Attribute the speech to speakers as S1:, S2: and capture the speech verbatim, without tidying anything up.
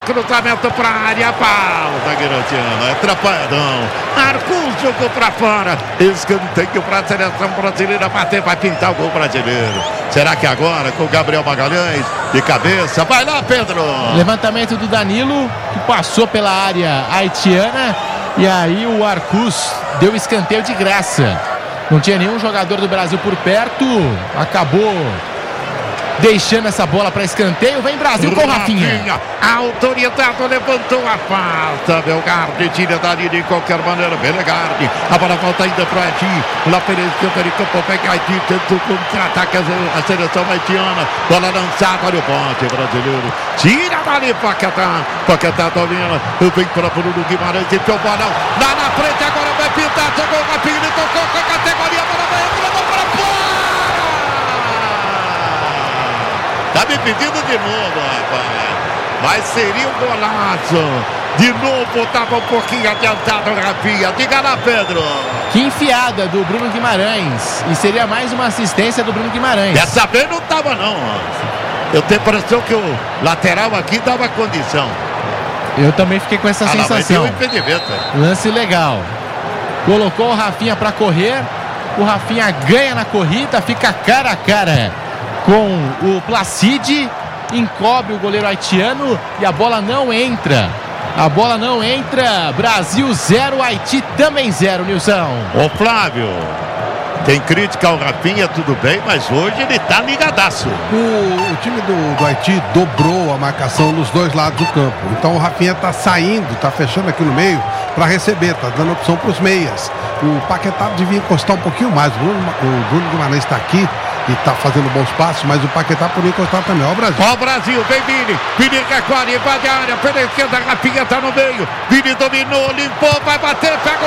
S1: cruzamento pra área, pausa, Garotinho, é atrapalhadão. Arcus jogou pra fora, escanteio pra seleção brasileira bater, vai pintar o gol brasileiro. Será que agora com o Gabriel Magalhães de cabeça? Vai lá, Pedro.
S2: Levantamento do Danilo, que passou pela área haitiana, e aí o Arcus deu escanteio de graça. Não tinha nenhum jogador do Brasil por perto, acabou deixando essa bola para escanteio. Vem Brasil com o Rafinha.
S1: Rafinha. A autoridade levantou a falta. Belgarde tira dali de qualquer maneira. Belgarde. A bola volta ainda para Haiti. Lá pela esquerda de campo. Pega Haiti. Tenta o contra-ataque a seleção haitiana. Bola lançada. Olha o ponte brasileiro. Tira dali Paquetá. Paquetá domina. Vem para Bruno Guimarães. E o balão lá na frente. Agora vai pintar. Chegou o Rafinha. Ele tocou com a categoria. A bola vai entrar para fora. Tá me pedindo de novo, rapaz. Mas seria um golaço. De novo, tava um pouquinho adiantado o Rafinha. Diga lá, Pedro.
S2: Que enfiada do Bruno Guimarães. E seria mais uma assistência do Bruno Guimarães.
S1: Dessa vez não tava, não. Eu tenho a impressão que o lateral aqui dava condição.
S2: Eu também fiquei com essa
S1: ah,
S2: sensação.
S1: Lá, impedimento.
S2: Lance legal. Colocou o Rafinha para correr. O Rafinha ganha na corrida. Fica cara a cara com o Placide, encobre o goleiro haitiano e a bola não entra. A bola não entra. Brasil zero, Haiti também zero, Nilson.
S1: Ô Flávio, tem crítica ao Rafinha, tudo bem, mas hoje ele tá ligadaço.
S3: O, o time do, do Haiti dobrou a marcação nos dois lados do campo. Então o Rafinha tá saindo, tá fechando aqui no meio para receber, tá dando opção para os meias. O Paquetá devia encostar um pouquinho mais. O Bruno, o Bruno Guimarães está aqui e tá fazendo bons passos, mas o Paquetá podia encostar também. Ó o Brasil.
S1: Ó o Brasil, vem Vini. Vini Recolhe, invade a área, pela esquerda, Rafinha tá no meio. Vini dominou, limpou, vai bater, pega